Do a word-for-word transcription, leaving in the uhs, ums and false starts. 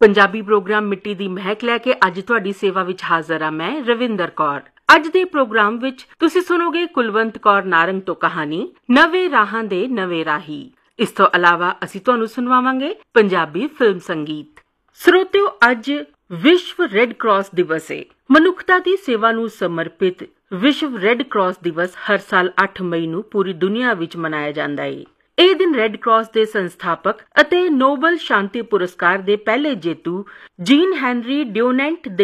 Punjabi programme ਮਿੱਟੀ ਦੀ ਮਹਿਕ ਲੈ ਕੇ ਅੱਜ ਤੁਹਾਡੀ ਸੇਵਾ ਵਿੱਚ ਹਾਜ਼ਰ ਹਾਂ ਮੈਂ ਰਵਿੰਦਰ ਕੌਰ। ਅੱਜ ਦੇ ਪ੍ਰੋਗਰਾਮ ਵਿੱਚ ਤੁਸੀਂ ਸੁਣੋਗੇ ਕੁਲਵੰਤ ਕੌਰ ਨਾਰੰਗ ਤੋਂ ਕਹਾਣੀ ਨਵੇਂ ਰਾਹਾਂ ਦੇ ਨਵੇਂ ਰਾਹੀ। ਇਸ ਤੋਂ ਇਲਾਵਾ ਅਸੀਂ ਤੁਹਾਨੂੰ ਸੁਣਵਾਵਾਂਗੇ ਪੰਜਾਬੀ ਫਿਲਮ ਸੰਗੀਤ। ਸਰੋਤਿਓ, ਅੱਜ ਵਿਸ਼ਵ ਰੈੱਡ ਕਰਾਸ ਦਿਵਸ ਹੈ। ਮਨੁੱਖਤਾ ਦੀ ਸੇਵਾ ਨੂੰ ਸਮਰਪਿਤ ਵਿਸ਼ਵ ਰੈੱਡ ਕਰਾਸ ਦਿਵਸ ਹਰ ਸਾਲ ਅੱਠ ਮਈ ਨੂੰ ਪੂਰੀ ਦੁਨੀਆ ਵਿੱਚ ਮਨਾਇਆ ਜਾਂਦਾ ਹੈ। ਇਹ ਦਿਨ ਰੈੱਡ ਕਰਾਸ ਦੇ ਸੰਸਥਾਪਕ ਅਤੇ ਨੋਬਲ ਸ਼ਾਂਤੀ ਪੁਰਸਕਾਰ ਦੇ ਪਹਿਲੇ ਜੇਤੂ ਜੀਨ ਹੈਨਰੀ ਡਿਊਨੈਂਟ